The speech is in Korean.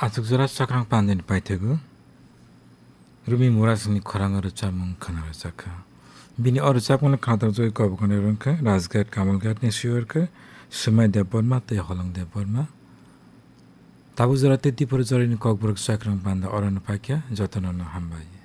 아득저라 사크랑 반데니 파이테그 루미 모라스니 커랑어르 짜문 카나르 짜카 비니 어르 짜pun을 카더 조이 거부거네 런카 라즈갓 카몰갓 네시어르카 스마이 데버마 테홀랑 데버마 타부저라 테티 포르저리니 kok브르크 사크랑 반다 어르는 파이케 저토노노 함바이